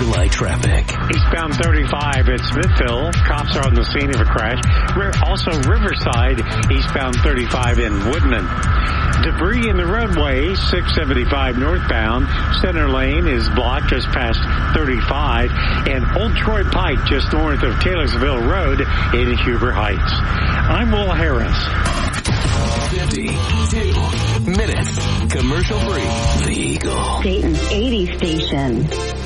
Eagle-Eye traffic. Eastbound 35 at Smithville. Cops are on the scene of a crash. Also Riverside, eastbound 35 in Woodman. Debris in the roadway, 675 northbound. Center lane is blocked just past 35. And Old Troy Pike just north of Taylorsville Road in Huber Heights. I'm Will Harris. 52 minutes. Commercial free. The Eagle. Dayton's 80 station.